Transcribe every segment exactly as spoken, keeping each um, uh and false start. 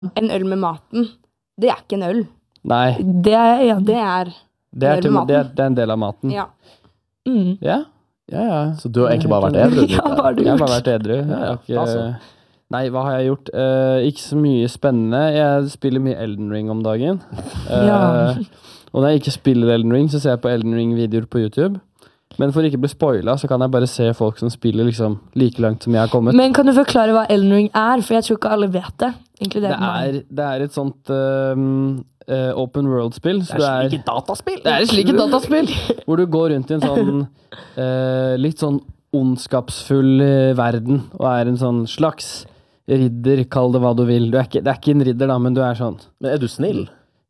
en øl med maten, det er ikke en øl. Nei. Det er, ja, Det er Det er, til, det, er, det er en del av maten. Ja. Mm. Ja, ja, ja. Så du har egentlig bare vært edru? Ja, hva har du Jeg har gjort? bare vært edru. Jeg har ikke, altså. Nei, hva har jeg gjort? Eh, ikke så mye spennende. Jeg spiller mye Elden Ring om dagen. Eh, Ja. Og når jeg ikke spiller Elden Ring, så ser jeg på Elden Ring-videoer på YouTube. Men for ikke å bli spoilet, så kan jeg bare se folk som spiller liksom like langt som jeg har kommet. Men kan du forklare hva Elden Ring er? For jeg tror ikke alle vet det. Det Inkludert meg. er, det er et sånt um, uh, open world-spill. Så Det er det er, slike dataspill. det er et slikt dataspill! Hvor du går rundt i en sånn uh, litt sånn ondskapsfull uh, verden, og er en sånn slags ridder, kall det hva du vil. Du er ikke, det er ikke en ridder da, men du er sånn. Men er du snill?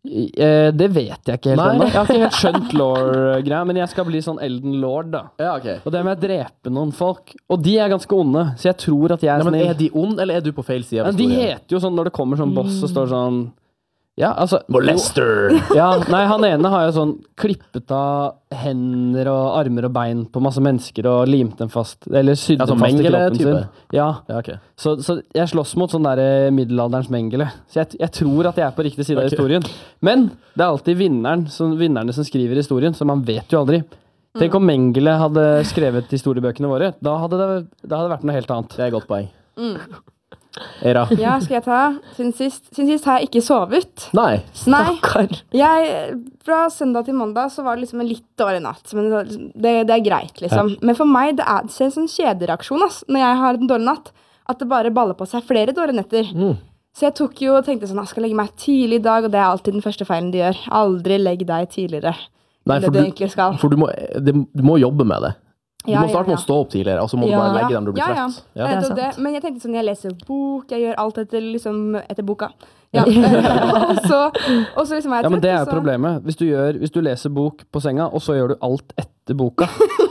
Uh, det vet jeg ikke helt Nei. ennå. Jeg har ikke helt skjønt lore-greia, men jeg skal bli sånn Elden Lord, da. Ja, ok. Og det med å drepe noen folk. Og de er ganske onde, så jeg tror at jeg er Nei, men snill. er de ond, eller er du på feil side av Men de historien? heter jo sånn når det kommer sånn boss og står sånn. Ja, altså Molester! Ja, nei, han ene har jo sånn klippet av hender og armer og bein på masse mennesker og limt dem fast, eller sydd Ja, dem sånn fast i kroppen Mengele-type? sin. Ja, Ja, ok. så, så jeg slåss mot sånn der middelalderens Mengele. Så jeg, jeg tror at jeg er på riktig side av Ok. historien. Men det er alltid vinneren, som, vinnerne som skriver historien, så man vet jo aldri. Tenk om Mengele hadde skrevet historiebøkene våre, da hadde det, da hadde det vært noe helt annet. Det er et godt poeng. Mm. Eira? Ja, skal jeg ta? Siden sist, siden sist har jeg ikke sovet. Nei. Nei, Stakkar. jeg, fra søndag til mandag så var det liksom en litt dårlig natt, men det, det, det er greit, liksom. Men for meg, det er, det er en sånn kjedereaksjon, ass, når jeg har en dårlig natt, at det bare baller på seg flere dårlige netter. Mm. Så jeg tok jo og tenkte sånn, jeg skal legge meg tidlig i dag, og det er alltid den første feilen de gjør. Aldri legg deg tidligere. Nei, enn for det du du, egentlig skal. for du må, det, du må jobbe med det. Du Ja, må starte ja, med å stå opp tidligere, og så må du Ja. bare legge deg når du blir ja, ja. trøtt. Ja, Det er nettopp det. sant. Men jeg tenkte sånn, jeg leser bok, jeg gjør alt etter, liksom, etter boka. Ja. og, så, og så liksom er jeg Ja, men trøtt, det er og jo så- problemet. Hvis du, gjør, hvis du leser bok på senga, og så gjør du alt etter boka.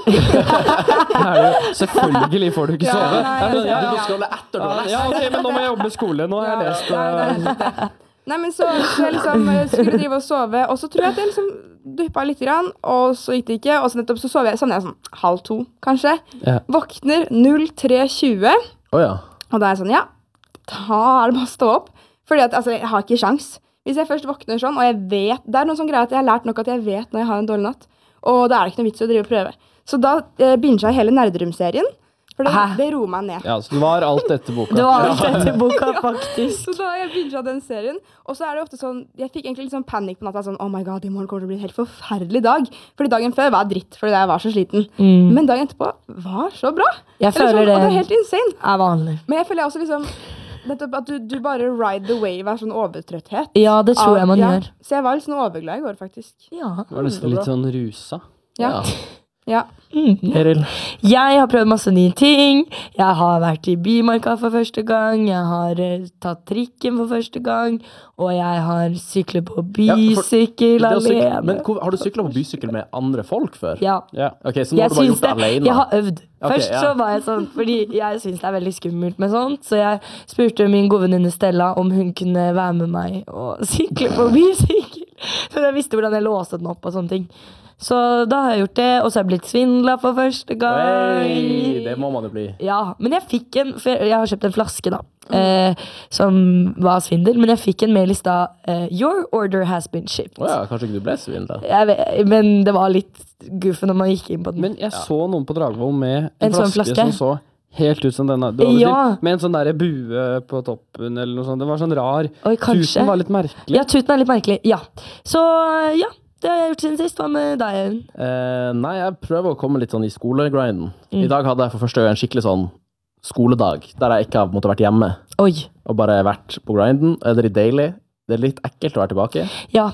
Da er det jo, selvfølgelig får du ikke Ja, sove. nei, Det er sånn, ja, Du ja. må scrolle etter du har lest. Ja, ok, men nå må jeg jobbe med skole. Nå har jeg Ja, lest ja, det er uh, nettopp det. Nei, men så, så jeg liksom eh, skulle drive og sove, og så tror jeg at jeg liksom duppa litt grann, og så gikk det ikke, og så nettopp så sov jeg, sovnet jeg sånn halv to, kanskje. Ja. Våkner null tre tjue, Åja. og da er jeg sånn, ja, da er det bare å stå opp. Fordi at, altså, jeg har ikke sjans. Hvis jeg først våkner sånn, og jeg vet, det er noen sånn greie at jeg har lært nok at jeg vet når jeg har en dårlig natt, og da er det ikke noe vits i å drive og prøve. Så da eh, binget jeg hele Nerderum-serien, for det, Hæ? det roer meg ned. Ja, så det var alt etter boka. Det var alt etter boka, faktisk. Så da har jeg binget den serien, og så er det ofte sånn, jeg fikk egentlig litt sånn panikk på natta, sånn, oh my god, i morgen kommer det til å bli en helt forferdelig dag. Fordi dagen før var dritt, fordi jeg var så sliten. Mm. Men dagen etterpå var så bra. Jeg Eller føler sånn, det og det er helt insane. er vanlig. Men jeg føler også liksom, nettopp at du, du bare ride the wave av sånn overtrøtthet. Ja, det tror jeg man Ja, gjør. Så jeg var litt sånn overglad i går, faktisk. Ja. Det var nesten litt sånn rusa. Ja. Ja. Ja. Mm. Eril? Jeg har prøvd masse nye ting. Jeg har vært i Bymarka for første gang. Jeg har eh, tatt trikken for første gang. Og jeg har syklet på Ja, for- bysykkel Det å sykle- alene. Men hvor, har du syklet på bysykkel med andre folk før? Ja. Ja. Ok, så nå har Jeg du bare syns gjort det det. alene? Jeg har øvd. Ok, Først ja. så var jeg sånn, fordi jeg syns det er veldig skummelt med sånt, så jeg spurte min gode venninne Stella om hun kunne være med meg og sykle på bysykkel. Så jeg visste hvordan jeg låste den opp og sånne ting. Så da har jeg gjort det, og så har jeg blitt svindla for første gang. Hey, det må man jo bli. Ja, men jeg fikk en, for jeg har kjøpt en flaske da, eh, som var svindel, men jeg fikk en mail i stad, eh, your order has been shipped. Åja, kanskje ikke du ble svindla? Jeg vet, men det var litt guffen når man gikk inn på den. Men jeg så noen på Dragvoll med en, En sånn flaske, flaske? som så helt ut som denne. Det var vel Ja. litt- Med en sånn der bue på toppen eller noe sånt. Det var sånn rar. Oi, kanskje. Tusen var litt merkelig. Ja, tuten er litt merkelig, ja. Så ja, det har jeg gjort siden sist. Hva med deg, Auden? Eh, nei, jeg prøver å komme litt sånn i skolegrinden. Mm. I dag hadde jeg for første gang en skikkelig sånn skoledag, der jeg ikke har måttet vært hjemme, Oi, og bare vært på grinden. Det er litt deilig. Det er litt ekkelt å være tilbake. ja.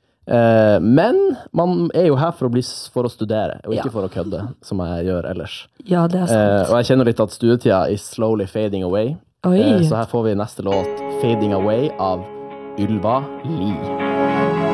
Eh, men man er jo her for å, bli, s- for å studere, og ikke Ja. for å kødde, som jeg gjør ellers. Ja, det er Eh, sant. og jeg kjenner litt at studietida is slowly fading away. Oi. Eh, så her får vi neste låt, Fading Away, av Ylva Li.